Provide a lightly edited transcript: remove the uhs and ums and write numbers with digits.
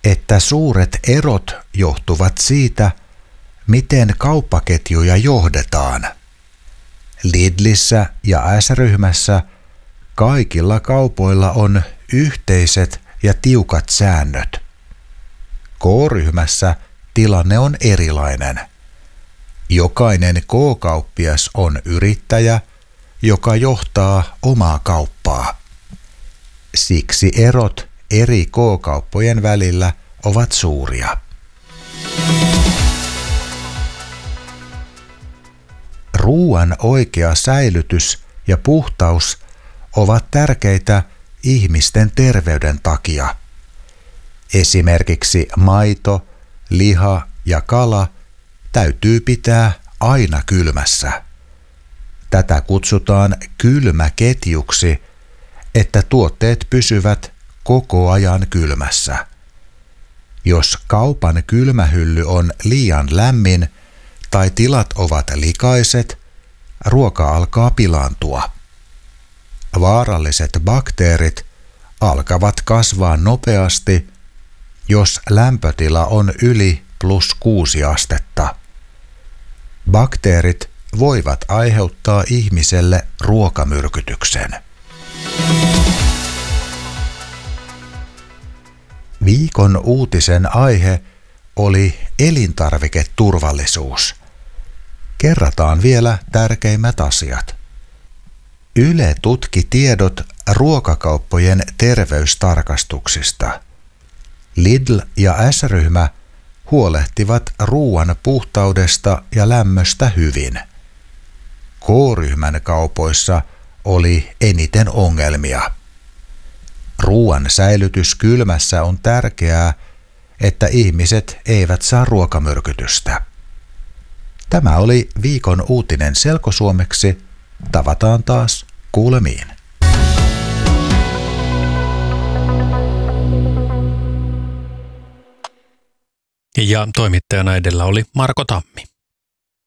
että suuret erot johtuvat siitä, miten kauppaketjuja johdetaan. Lidlissä ja S-ryhmässä kaikilla kaupoilla on yhteiset ja tiukat säännöt. K-ryhmässä tilanne on erilainen. Jokainen K-kauppias on yrittäjä, joka johtaa omaa kauppaa. Siksi erot eri K-kauppojen välillä ovat suuria. Ruoan oikea säilytys ja puhtaus ovat tärkeitä ihmisten terveyden takia. Esimerkiksi maito, liha ja kala täytyy pitää aina kylmässä. Tätä kutsutaan kylmäketjuksi, että tuotteet pysyvät koko ajan kylmässä. Jos kaupan kylmähylly on liian lämmin tai tilat ovat likaiset, ruoka alkaa pilaantua. Vaaralliset bakteerit alkavat kasvaa nopeasti, jos lämpötila on yli +6 astetta. Bakteerit voivat aiheuttaa ihmiselle ruokamyrkytyksen. Viikon uutisen aihe oli elintarviketurvallisuus. Kerrataan vielä tärkeimmät asiat. Yle tutki tiedot ruokakauppojen terveystarkastuksista. Lidl ja S-ryhmä huolehtivat ruoan puhtaudesta ja lämmöstä hyvin. K-ryhmän kaupoissa oli eniten ongelmia. Ruoan säilytys kylmässä on tärkeää, että ihmiset eivät saa ruokamyrkytystä. Tämä oli viikon uutinen selkosuomeksi. Tavataan taas kuulemiin. Ja toimittajana edellä oli Marko Tammi.